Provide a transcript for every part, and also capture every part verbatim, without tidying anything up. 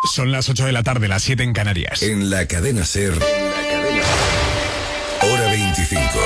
Son las ocho de la tarde, las siete en Canarias. En la cadena SER, hora veinticinco.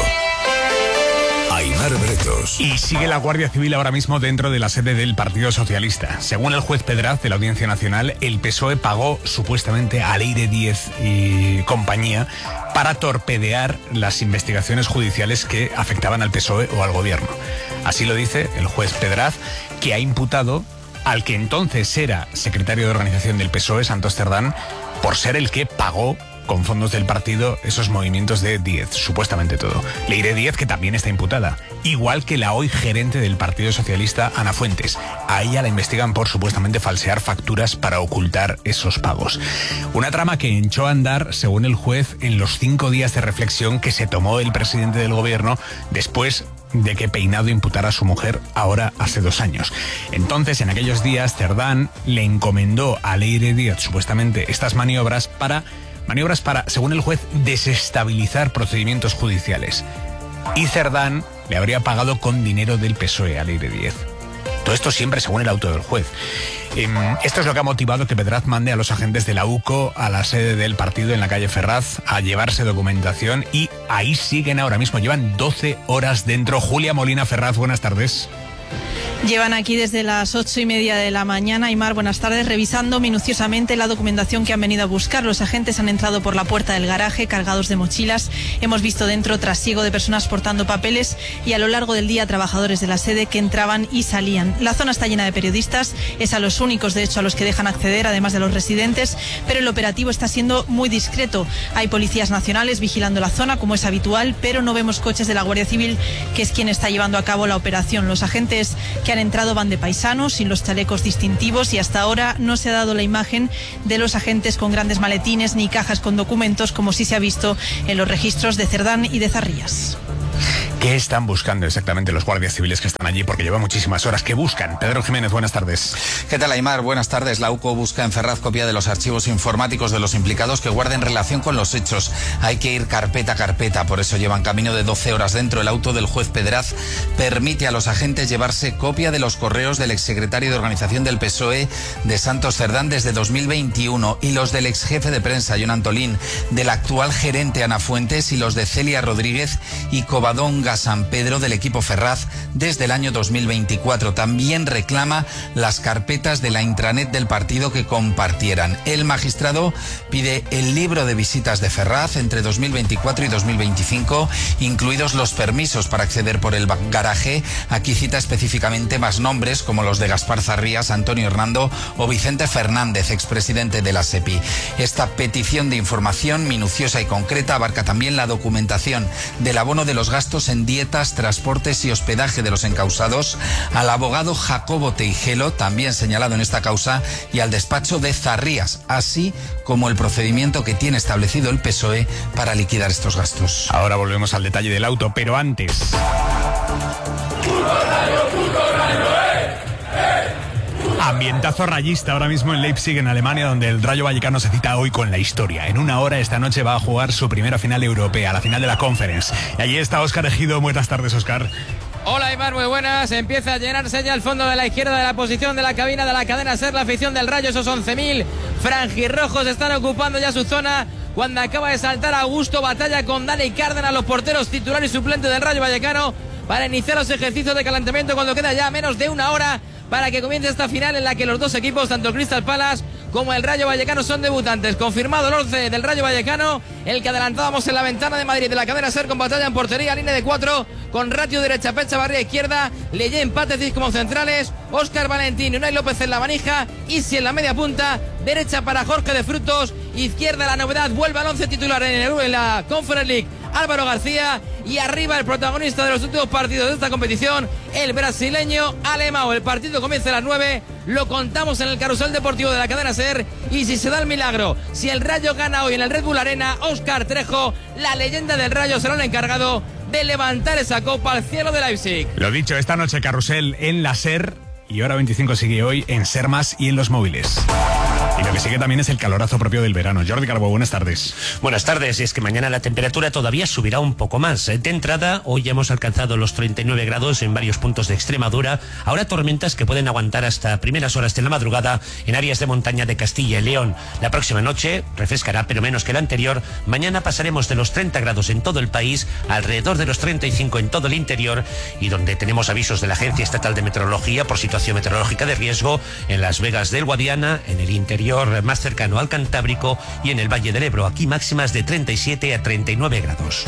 Aimar Bretos. Y sigue la Guardia Civil ahora mismo dentro de la sede del Partido Socialista. Según el juez Pedraz de la Audiencia Nacional, el P S O E pagó supuestamente a Leire Díez y compañía para torpedear las investigaciones judiciales que afectaban al P S O E o al gobierno. Así lo dice el juez Pedraz, que ha imputado al que entonces era secretario de organización del P S O E, Santos Cerdán, por ser el que pagó con fondos del partido esos movimientos de Díez, supuestamente todo. Leire Díez, que también está imputada, igual que la hoy gerente del Partido Socialista, Ana Fuentes. A ella la investigan por supuestamente falsear facturas para ocultar esos pagos. Una trama que echó a andar, según el juez, en los cinco días de reflexión que se tomó el presidente del gobierno después de que Peinado imputara a su mujer ahora hace dos años. Entonces, en aquellos días, Cerdán le encomendó a Leire Díez supuestamente estas maniobras para Maniobras para, según el juez, desestabilizar procedimientos judiciales. Y Cerdán le habría pagado con dinero del P S O E a Leire Díez. Todo esto siempre según el auto del juez. Eh, esto es lo que ha motivado que Pedraz mande a los agentes de la U C O a la sede del partido en la calle Ferraz a llevarse documentación, y ahí siguen ahora mismo. Llevan doce horas dentro. Julia Molina Ferraz, buenas tardes. Llevan aquí desde las ocho y media de la mañana. Aimar, buenas tardes. Revisando minuciosamente la documentación que han venido a buscar. Los agentes han entrado por la puerta del garaje cargados de mochilas. Hemos visto dentro trasiego de personas portando papeles y a lo largo del día trabajadores de la sede que entraban y salían. La zona está llena de periodistas. Es a los únicos, de hecho, a los que dejan acceder, además de los residentes. Pero el operativo está siendo muy discreto. Hay policías nacionales vigilando la zona, como es habitual, pero no vemos coches de la Guardia Civil, que es quien está llevando a cabo la operación. Los agentes que han entrado van de paisanos, sin los chalecos distintivos, y hasta ahora no se ha dado la imagen de los agentes con grandes maletines ni cajas con documentos, como sí se ha visto en los registros de Cerdán y de Zarrías. ¿Qué están buscando exactamente los guardias civiles que están allí? Porque llevan muchísimas horas. ¿Qué buscan? Pedro Jiménez, buenas tardes. ¿Qué tal, Aimar? Buenas tardes. La U C O busca en Ferraz copia de los archivos informáticos de los implicados que guarden relación con los hechos. Hay que ir carpeta a carpeta, por eso llevan camino de doce horas dentro. El auto del juez Pedraz permite a los agentes llevarse copia de los correos del exsecretario de organización del P S O E, de Santos Cerdán, desde dos mil veintiuno, y los del exjefe de prensa, Jon Antolín, del actual gerente, Ana Fuentes, y los de Celia Rodríguez y Covadonga San Pedro, del equipo Ferraz, desde el año dos mil veinticuatro. También reclama las carpetas de la intranet del partido que compartieran. El magistrado pide el libro de visitas de Ferraz entre dos mil veinticuatro y dos mil veinticinco, incluidos los permisos para acceder por el garaje. Aquí cita específicamente más nombres, como los de Gaspar Zarrías, Antonio Hernando o Vicente Fernández, expresidente de la SEPI. Esta petición de información minuciosa y concreta abarca también la documentación del abono de los gastos en dietas, transportes y hospedaje de los encausados, al abogado Jacobo Teijelo, también señalado en esta causa, y al despacho de Zarrías, así como el procedimiento que tiene establecido el P S O E para liquidar estos gastos. Ahora volvemos al detalle del auto, pero antes... Ambientazo rayista ahora mismo en Leipzig, en Alemania, donde el Rayo Vallecano se cita hoy con la historia. En una hora esta noche va a jugar su primera final europea, la final de la Conference. Y allí está Óscar Ejido. Buenas tardes, Óscar. Hola, Aimar, muy buenas. Empieza a llenarse ya el fondo de la izquierda de la posición de la cabina de la cadena SER, la afición del Rayo. Esos once mil franjirrojos están ocupando ya su zona cuando acaba de saltar Augusto Batalla con Dani Cárdenas, los porteros titular y suplente del Rayo Vallecano, para iniciar los ejercicios de calentamiento cuando queda ya menos de una hora para que comience esta final en la que los dos equipos, tanto el Crystal Palace como el Rayo Vallecano, son debutantes. Confirmado el once del Rayo Vallecano, el que adelantábamos en la ventana de Madrid de la cadena SER, con Batalla en portería, línea de cuatro, con Ratio derecha, Pecha Barría izquierda, Leyen, Pátecis como centrales, Óscar Valentín y Unai López en la manija, Isi en la media punta, derecha para Jorge de Frutos, izquierda la novedad, vuelve al once titular en, el, en la Conference League, Álvaro García, y arriba el protagonista de los últimos partidos de esta competición, el brasileño Alemão. El partido comienza a las nueve, lo contamos en el carrusel deportivo de la cadena SER, y si se da el milagro, si el Rayo gana hoy en el Red Bull Arena, Óscar Trejo, la leyenda del Rayo, será el encargado de levantar esa copa al cielo de Leipzig. Lo dicho, esta noche carrusel en la SER, y Hora veinticinco sigue hoy en SER Más y en los móviles. Y lo que sigue también es el calorazo propio del verano. Jordi Calvo, buenas tardes. Buenas tardes, y es que mañana la temperatura todavía subirá un poco más. De entrada, hoy ya hemos alcanzado los treinta y nueve grados en varios puntos de Extremadura. Ahora tormentas que pueden aguantar hasta primeras horas de la madrugada en áreas de montaña de Castilla y León. La próxima noche refrescará, pero menos que la anterior. Mañana pasaremos de los treinta grados en todo el país, alrededor de los treinta y cinco en todo el interior, y donde tenemos avisos de la Agencia Estatal de Meteorología por situación meteorológica de riesgo en Las Vegas del Guadiana, en el interior más cercano al Cantábrico y en el Valle del Ebro. Aquí máximas de treinta y siete a treinta y nueve grados.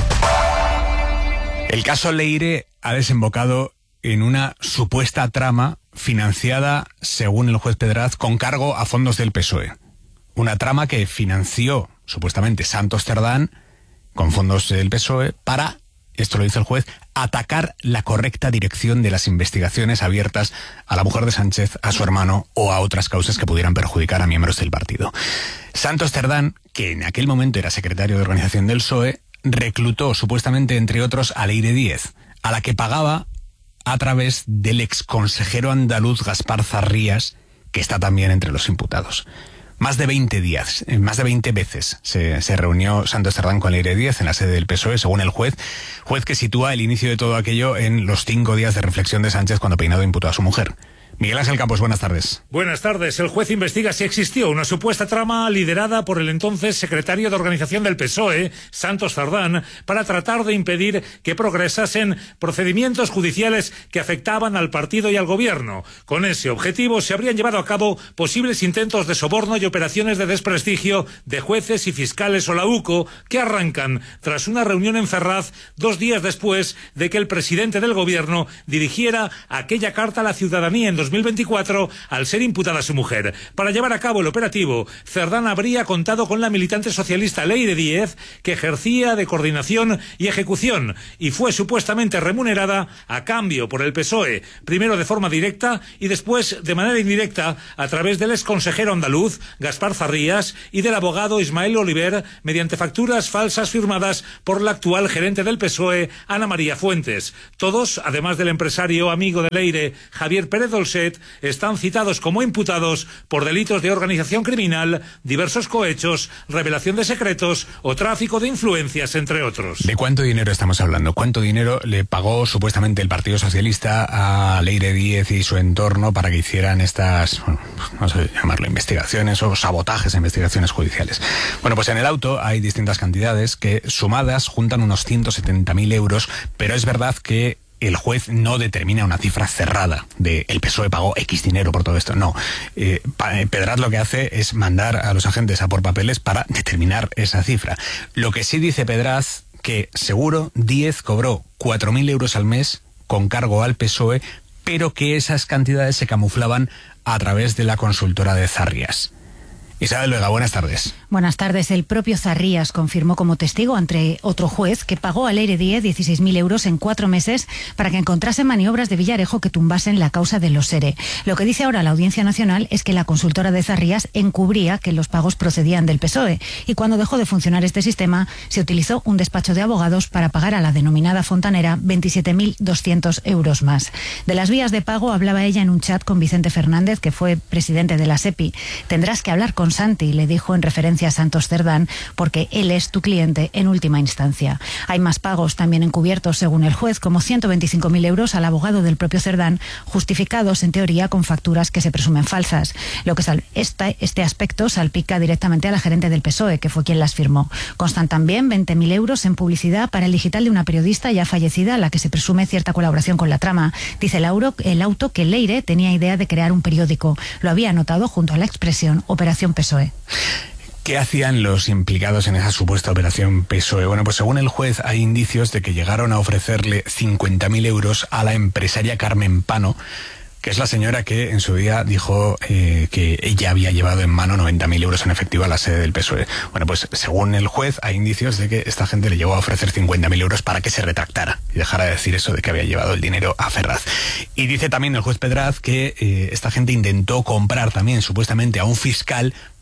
El caso Leire ha desembocado en una supuesta trama financiada, según el juez Pedraz, con cargo a fondos del P S O E. Una trama que financió, supuestamente, Santos Cerdán, con fondos del P S O E, para, esto lo dice el juez, atacar la correcta dirección de las investigaciones abiertas a la mujer de Sánchez, a su hermano o a otras causas que pudieran perjudicar a miembros del partido. Santos Cerdán, que en aquel momento era secretario de organización del P S O E, reclutó supuestamente, entre otros, a Leire Díez, a la que pagaba a través del exconsejero andaluz Gaspar Zarrías, que está también entre los imputados. Más de veinte días, más de veinte veces se, se reunió Santos Cerdán con Leire Díez en la sede del P S O E, según el juez, juez que sitúa el inicio de todo aquello en los cinco días de reflexión de Sánchez cuando Peinado imputó a su mujer. Miguel Ángel Campos, buenas tardes. Buenas tardes. El juez investiga si existió una supuesta trama liderada por el entonces secretario de organización del P S O E, Santos Cerdán, para tratar de impedir que progresasen procedimientos judiciales que afectaban al partido y al gobierno. Con ese objetivo se habrían llevado a cabo posibles intentos de soborno y operaciones de desprestigio de jueces y fiscales o la U C O, que arrancan tras una reunión en Ferraz dos días después de que el presidente del gobierno dirigiera aquella carta a la ciudadanía en dos mil veinticuatro al ser imputada su mujer. Para llevar a cabo el operativo, Cerdán habría contado con la militante socialista Leire Díez, que ejercía de coordinación y ejecución y fue supuestamente remunerada a cambio por el P S O E, primero de forma directa y después de manera indirecta a través del exconsejero andaluz Gaspar Zarrías y del abogado Ismael Oliver, mediante facturas falsas firmadas por la actual gerente del P S O E, Ana María Fuentes. Todos, además del empresario amigo de Leire, Javier Pérez Dolcet, están citados como imputados por delitos de organización criminal, diversos cohechos, revelación de secretos o tráfico de influencias, entre otros. ¿De cuánto dinero estamos hablando? ¿Cuánto dinero le pagó supuestamente el Partido Socialista a Leire Díez y su entorno para que hicieran estas, bueno, no sé llamarlo, investigaciones o sabotajes a investigaciones judiciales? Bueno, pues en el auto hay distintas cantidades que sumadas juntan unos ciento setenta mil euros, pero es verdad que el juez no determina una cifra cerrada de el P S O E pagó X dinero por todo esto. No, eh, Pedraz lo que hace es mandar a los agentes a por papeles para determinar esa cifra. Lo que sí dice Pedraz, que seguro Díez cobró cuatro mil euros al mes con cargo al P S O E, pero que esas cantidades se camuflaban a través de la consultora de Zarrías. Isabel Vega, buenas tardes. Buenas tardes. El propio Zarrías confirmó como testigo ante otro juez que pagó a Leire Díez dieciséis mil euros en cuatro meses para que encontrase maniobras de Villarejo que tumbasen la causa de los ERE. Lo que dice ahora la Audiencia Nacional es que la consultora de Zarrías encubría que los pagos procedían del P S O E y cuando dejó de funcionar este sistema se utilizó un despacho de abogados para pagar a la denominada fontanera veintisiete mil doscientos euros más. De las vías de pago hablaba ella en un chat con Vicente Fernández, que fue presidente de la SEPI. Tendrás que hablar con Santi, le dijo en referencia a Santos Cerdán, porque él es tu cliente en última instancia. Hay más pagos también encubiertos, según el juez, como ciento veinticinco mil euros al abogado del propio Cerdán, justificados en teoría con facturas que se presumen falsas. Lo que sal este, este aspecto salpica directamente a la gerente del P S O E, que fue quien las firmó. Constan también veinte mil euros en publicidad para el digital de una periodista ya fallecida, a la que se presume cierta colaboración con la trama. Dice el, auro, el auto que Leire tenía idea de crear un periódico. Lo había anotado junto a la expresión Operación P S O E. ¿Qué hacían los implicados en esa supuesta operación P S O E? Bueno, pues según el juez hay indicios de que llegaron a ofrecerle cincuenta mil euros a la empresaria Carmen Pano, que es la señora que en su día dijo eh, que ella había llevado en mano noventa mil euros en efectivo a la sede del P S O E. Bueno, pues según el juez hay indicios de que esta gente le llegó a ofrecer cincuenta mil euros para que se retractara y dejara de decir eso de que había llevado el dinero a Ferraz. Y dice también el juez Pedraz que eh, esta gente intentó comprar también supuestamente a un fiscal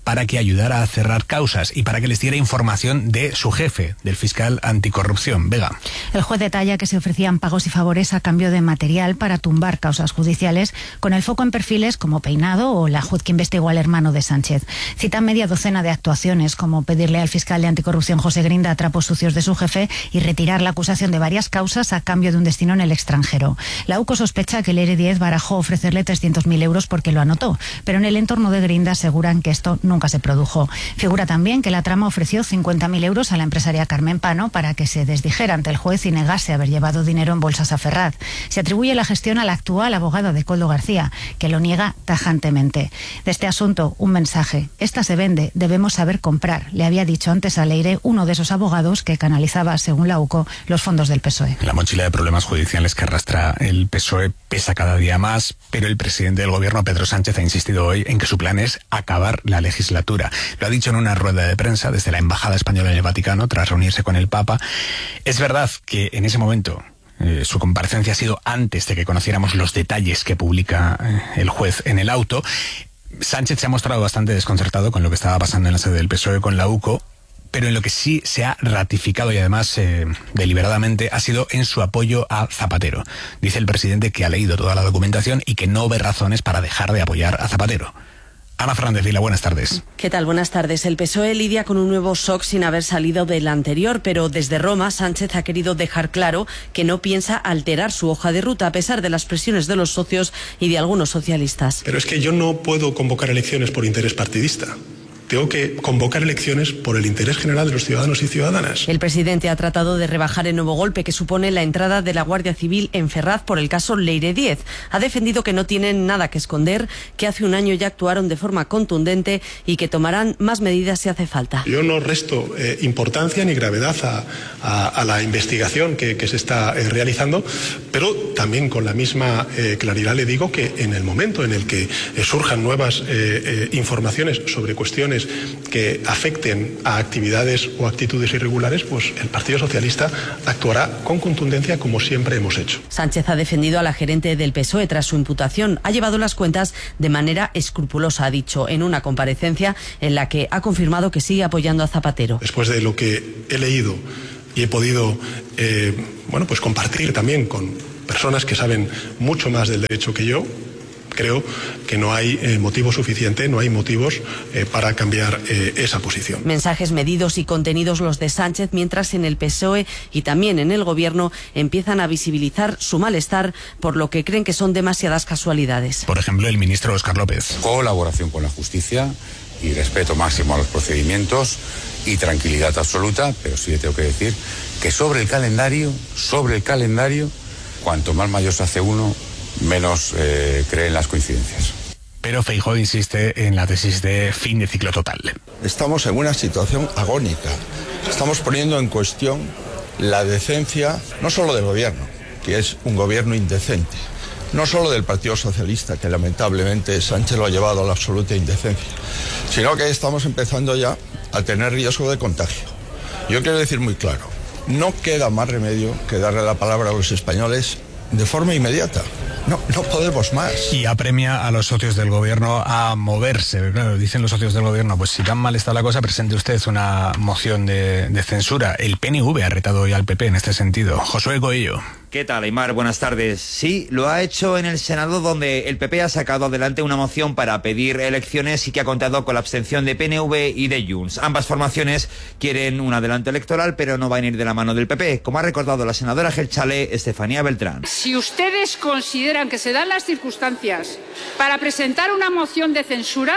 para que ayudara a cerrar causas y para que les diera información de su jefe, del fiscal anticorrupción, Vega. El juez detalla que se ofrecían pagos y favores a cambio de material para tumbar causas judiciales, con el foco en perfiles como Peinado o la juez que investigó al hermano de Sánchez. Cita media docena de actuaciones, como pedirle al fiscal de anticorrupción José Grinda trapos sucios de su jefe y retirar la acusación de varias causas a cambio de un destino en el extranjero. La U C O sospecha que el E R E diez barajó ofrecerle trescientos mil euros porque lo anotó, pero en el entorno de Grinda aseguran que esto no nunca se produjo. Figura también que la trama ofreció cincuenta mil euros a la empresaria Carmen Pano para que se desdijera ante el juez y negase haber llevado dinero en bolsas a Ferraz. Se atribuye la gestión al actual abogado de Koldo García, que lo niega tajantemente. De este asunto, un mensaje. Esta se vende, debemos saber comprar, le había dicho antes a Leire uno de esos abogados que canalizaba, según la U C O, los fondos del P S O E. La mochila de problemas judiciales que arrastra el P S O E pesa cada día más, pero el presidente del gobierno, Pedro Sánchez, ha insistido hoy en que su plan es acabar la legislatura. Lo ha dicho en una rueda de prensa desde la Embajada Española en el Vaticano tras reunirse con el Papa. Es verdad que en ese momento eh, su comparecencia ha sido antes de que conociéramos los detalles que publica eh, el juez en el auto. Sánchez se ha mostrado bastante desconcertado con lo que estaba pasando en la sede del P S O E con la U C O, pero en lo que sí se ha ratificado y además eh, deliberadamente ha sido en su apoyo a Zapatero. Dice el presidente que ha leído toda la documentación y que no ve razones para dejar de apoyar a Zapatero. Ana Fernández Vila, buenas tardes. ¿Qué tal? Buenas tardes. El P S O E lidia con un nuevo shock sin haber salido del anterior, pero desde Roma Sánchez ha querido dejar claro que no piensa alterar su hoja de ruta a pesar de las presiones de los socios y de algunos socialistas. Pero es que yo no puedo convocar elecciones por interés partidista. Tengo que convocar elecciones por el interés general de los ciudadanos y ciudadanas. El presidente ha tratado de rebajar el nuevo golpe que supone la entrada de la Guardia Civil en Ferraz por el caso Leire diez. Ha defendido que no tienen nada que esconder, que hace un año ya actuaron de forma contundente y que tomarán más medidas si hace falta. Yo no resto eh, importancia ni gravedad a, a, a la investigación que, que se está eh, realizando, pero también con la misma eh, claridad le digo que en el momento en el que eh, surjan nuevas eh, eh, informaciones sobre cuestiones que afecten a actividades o actitudes irregulares, pues el Partido Socialista actuará con contundencia como siempre hemos hecho. Sánchez ha defendido a la gerente del P S O E tras su imputación. Ha llevado las cuentas de manera escrupulosa, ha dicho en una comparecencia en la que ha confirmado que sigue apoyando a Zapatero. Después de lo que he leído y he podido eh, bueno, pues compartir también con personas que saben mucho más del derecho que yo, creo que no hay eh, motivo suficiente, no hay motivos eh, para cambiar eh, esa posición. Mensajes medidos y contenidos los de Sánchez, mientras en el P S O E y también en el Gobierno empiezan a visibilizar su malestar por lo que creen que son demasiadas casualidades. Por ejemplo, el ministro Óscar López. Colaboración con la justicia y respeto máximo a los procedimientos y tranquilidad absoluta, pero sí le tengo que decir que sobre el calendario, sobre el calendario, cuanto más mayor se hace uno, menos eh, creen las coincidencias. Pero Feijóo insiste en la tesis de fin de ciclo total. Estamos en una situación agónica. Estamos poniendo en cuestión la decencia, no solo del gobierno, que es un gobierno indecente, no solo del Partido Socialista, que lamentablemente Sánchez lo ha llevado a la absoluta indecencia, sino que estamos empezando ya a tener riesgo de contagio. Yo quiero decir muy claro, no queda más remedio que darle la palabra a los españoles de forma inmediata. No, no podemos más. Y apremia a los socios del gobierno a moverse. Claro, dicen los socios del gobierno, pues si tan mal está la cosa, presente usted una moción de, de censura. El P N V ha retado hoy al P P en este sentido. Josué Coello. ¿Qué tal, Aymar? Buenas tardes. Sí, lo ha hecho en el Senado, donde el P P ha sacado adelante una moción para pedir elecciones y que ha contado con la abstención de P N V y de Junts. Ambas formaciones quieren un adelanto electoral, pero no van a ir de la mano del P P, como ha recordado la senadora Gelchale, Estefanía Beltrán. Si ustedes consideran que se dan las circunstancias para presentar una moción de censura,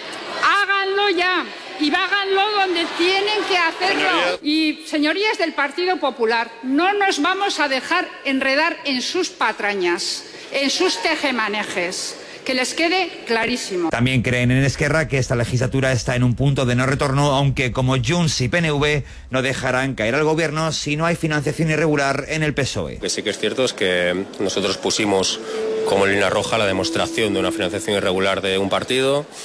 háganlo ya. Y háganlo donde tienen que hacerlo. Y, señorías del Partido Popular, no nos vamos a dejar enredar en sus patrañas, en sus tejemanejes. Que les quede clarísimo. También creen en Esquerra que esta legislatura está en un punto de no retorno, aunque como Junts y P N V no dejarán caer al gobierno si no hay financiación irregular en el P S O E. Lo que sí que es cierto es que nosotros pusimos como línea roja la demostración de una financiación irregular de un partido,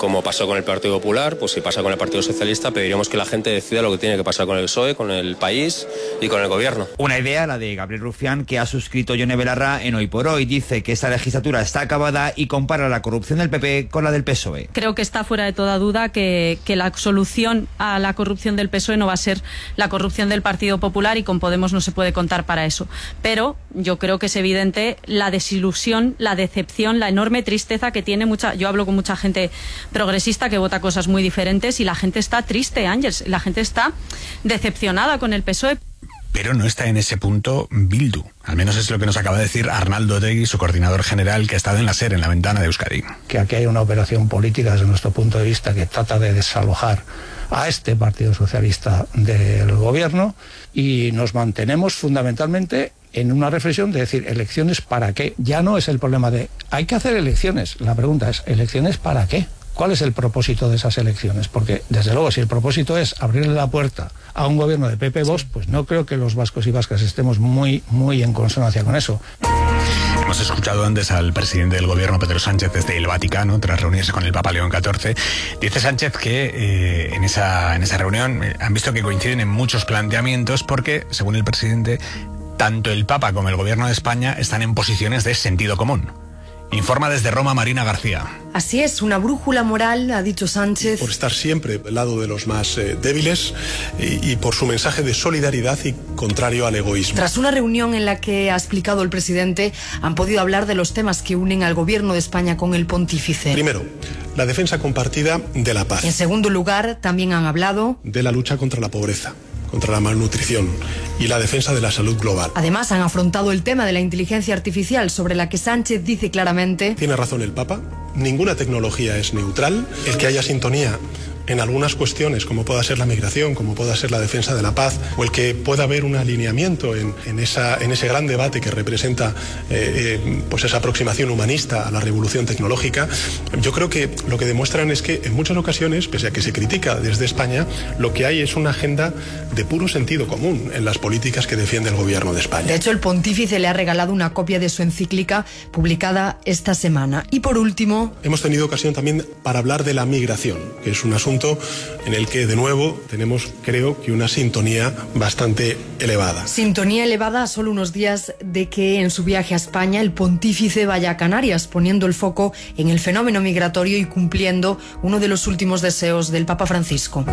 como pasó con el Partido Popular, pues si pasa con el Partido Socialista, pediremos que la gente decida lo que tiene que pasar con el P S O E, con el país y con el gobierno. Una idea, la de Gabriel Rufián, que ha suscrito Yone Belarra en Hoy por Hoy. Dice que esta legislatura está acabada y compara la corrupción del P P con la del P S O E. Creo que está fuera de toda duda que, que la solución a la corrupción del P S O E no va a ser la corrupción del Partido Popular, y con Podemos no se puede contar para eso. Pero yo creo que es evidente la desilusión, la decepción, la enorme tristeza que tiene mucha... Yo hablo con mucha gente progresista que vota cosas muy diferentes y la gente está triste, Ángels. La gente está decepcionada con el P S O E. Pero no está en ese punto Bildu. Al menos es lo que nos acaba de decir Arnaldo Otegi, su coordinador general, que ha estado en la SER, en la ventana de Euskadi. Que aquí hay una operación política desde nuestro punto de vista que trata de desalojar a este Partido Socialista del gobierno, y nos mantenemos fundamentalmente en una reflexión de decir, ¿elecciones para qué? Ya no es el problema de, hay que hacer elecciones. La pregunta es, ¿elecciones para qué? ¿Cuál es el propósito de esas elecciones? Porque, desde luego, si el propósito es abrirle la puerta a un gobierno de P P-Vox, pues no creo que los vascos y vascas estemos muy, muy en consonancia con eso. Hemos escuchado antes al presidente del gobierno, Pedro Sánchez, desde el Vaticano, tras reunirse con el Papa León catorce. Dice Sánchez que eh, en, esa, en esa reunión eh, han visto que coinciden en muchos planteamientos porque, según el presidente, tanto el Papa como el gobierno de España están en posiciones de sentido común. Informa desde Roma Marina García. Así es, una brújula moral, ha dicho Sánchez. Por estar siempre del lado de los más eh, débiles y, y por su mensaje de solidaridad y contrario al egoísmo. Tras una reunión en la que ha explicado el presidente, han podido hablar de los temas que unen al gobierno de España con el pontífice. Primero, la defensa compartida de la paz. En segundo lugar, también han hablado de la lucha contra la pobreza, contra la malnutrición y la defensa de la salud global. Además, han afrontado el tema de la inteligencia artificial, sobre la que Sánchez dice claramente... Tiene razón el Papa, ninguna tecnología es neutral. El que haya sintonía en algunas cuestiones, como pueda ser la migración, como pueda ser la defensa de la paz, o el que pueda haber un alineamiento en, en, esa, en ese gran debate que representa eh, eh, pues esa aproximación humanista a la revolución tecnológica, yo creo que lo que demuestran es que en muchas ocasiones, pese a que se critica desde España, lo que hay es una agenda de puro sentido común en las políticas que defiende el gobierno de España. De hecho, el pontífice le ha regalado una copia de su encíclica publicada esta semana. Y por último... Hemos tenido ocasión también para hablar de la migración, que es un asunto en el que, de nuevo, tenemos, creo, que una sintonía bastante elevada. Sintonía elevada a solo unos días de que en su viaje a España el pontífice vaya a Canarias, poniendo el foco en el fenómeno migratorio y cumpliendo uno de los últimos deseos del Papa Francisco.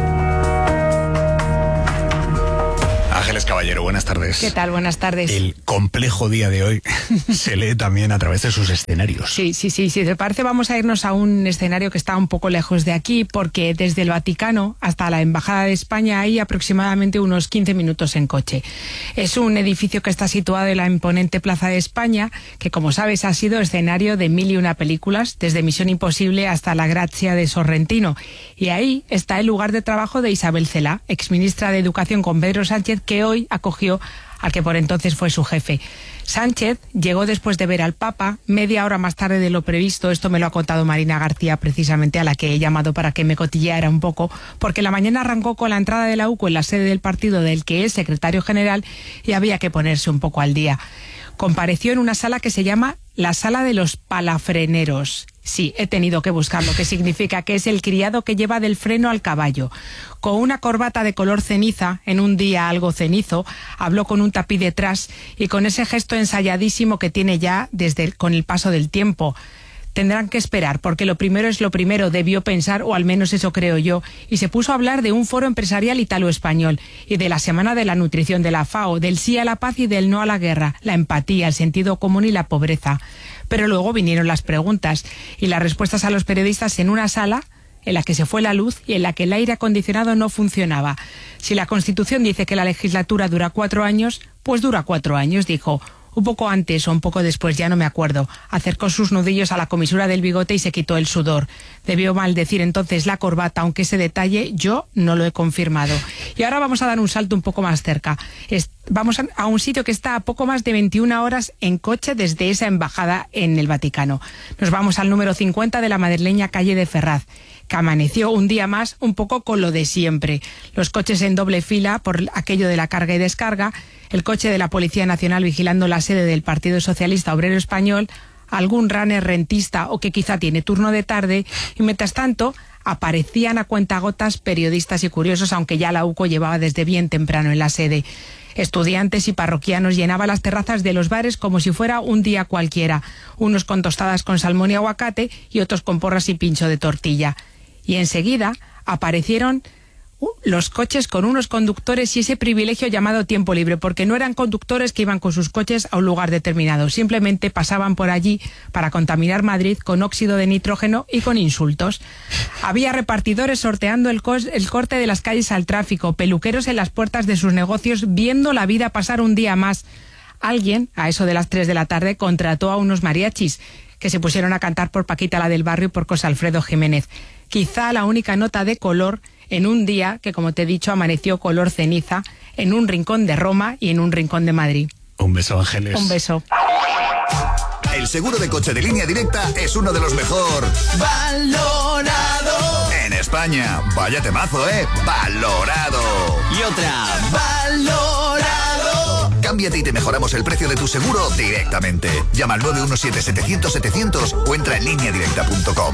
Ángeles Caballero, buenas tardes. ¿Qué tal? Buenas tardes. El complejo día de hoy se lee también a través de sus escenarios. Sí, sí, sí. Si te parece, vamos a irnos a un escenario que está un poco lejos de aquí, porque desde el Vaticano hasta la Embajada de España hay aproximadamente unos quince minutos en coche. Es un edificio que está situado en la imponente Plaza de España, que, como sabes, ha sido escenario de mil y una películas, desde Misión Imposible hasta La Grazia de Sorrentino. Y ahí está el lugar de trabajo de Isabel Celaá, exministra de Educación con Pedro Sánchez, que hoy acogió al que por entonces fue su jefe. Sánchez llegó después de ver al Papa, media hora más tarde de lo previsto. Esto me lo ha contado Marina García, precisamente, a la que he llamado para que me cotilleara un poco, porque la mañana arrancó con la entrada de la U C O en la sede del partido del que es secretario general y había que ponerse un poco al día. Compareció en una sala que se llama la Sala de los Palafreneros. Sí, he tenido que buscarlo, que significa que es el criado que lleva del freno al caballo. Con una corbata de color ceniza, en un día algo cenizo, habló con un tapiz detrás y con ese gesto ensayadísimo que tiene ya desde el, con el paso del tiempo. Tendrán que esperar, porque lo primero es lo primero, debió pensar, o al menos eso creo yo, y se puso a hablar de un foro empresarial italo-español y de la Semana de la Nutrición de la FAO, del sí a la paz y del no a la guerra, la empatía, el sentido común y la pobreza. Pero luego vinieron las preguntas y las respuestas a los periodistas en una sala en la que se fue la luz y en la que el aire acondicionado no funcionaba. Si la Constitución dice que la legislatura dura cuatro años, pues dura cuatro años, dijo. Un poco antes o un poco después, ya no me acuerdo, acercó sus nudillos a la comisura del bigote y se quitó el sudor. Debió maldecir entonces la corbata, aunque ese detalle yo no lo he confirmado. Y ahora vamos a dar un salto un poco más cerca. Es, vamos a, a un sitio que está a poco más de veintiuna horas en coche desde esa embajada en el Vaticano. Nos vamos al número cincuenta de la madrileña calle de Ferraz, que amaneció un día más un poco con lo de siempre. Los coches en doble fila por aquello de la carga y descarga, el coche de la Policía Nacional vigilando la sede del Partido Socialista Obrero Español, algún runner rentista o que quizá tiene turno de tarde, y mientras tanto aparecían a cuentagotas periodistas y curiosos, aunque ya la U C O llevaba desde bien temprano en la sede. Estudiantes y parroquianos llenaban las terrazas de los bares como si fuera un día cualquiera, unos con tostadas con salmón y aguacate y otros con porras y pincho de tortilla. Y enseguida aparecieron Uh, los coches con unos conductores y ese privilegio llamado tiempo libre, porque no eran conductores que iban con sus coches a un lugar determinado, simplemente pasaban por allí para contaminar Madrid con óxido de nitrógeno y con insultos. Había repartidores sorteando el, cos el corte de las calles al tráfico, peluqueros en las puertas de sus negocios viendo la vida pasar un día más. Alguien, a eso de las tres de la tarde, contrató a unos mariachis que se pusieron a cantar por Paquita la del Barrio y por José Alfredo Jiménez. Quizá la única nota de color en un día que, como te he dicho, amaneció color ceniza en un rincón de Roma y en un rincón de Madrid. Un beso, Ángeles. Un beso. El seguro de coche de Línea Directa es uno de los mejor valorado en España. Vaya temazo, ¿eh? Valorado. Y otra. Valorado. Cámbiate y te mejoramos el precio de tu seguro directamente. Llama al nueve uno siete, setecientos, setecientos o entra en línea directa punto com.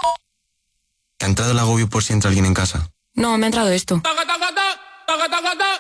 ¿Te ha entrado el agobio por si entra alguien en casa? No, me ha entrado esto.